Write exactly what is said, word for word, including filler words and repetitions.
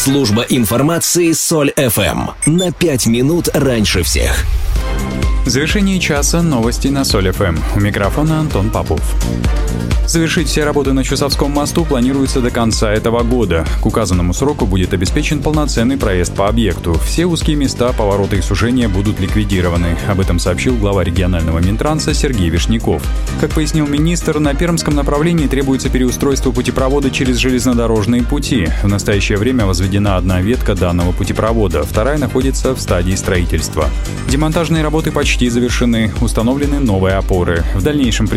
Служба информации Соль эф эм. На пять минут раньше всех. В завершении часа новости на Соль эф эм. У микрофона Антон Попов. Завершить все работы на Чусовском мосту планируется до конца этого года. К указанному сроку будет обеспечен полноценный проезд по объекту. Все узкие места, повороты и сужения будут ликвидированы. Об этом сообщил глава регионального Минтранса Сергей Вишняков. Как пояснил министр, на Пермском направлении требуется переустройство путепровода через железнодорожные пути. В настоящее время возведена одна ветка данного путепровода, вторая находится в стадии строительства. Демонтажные работы почти завершены, установлены новые опоры. В дальнейшем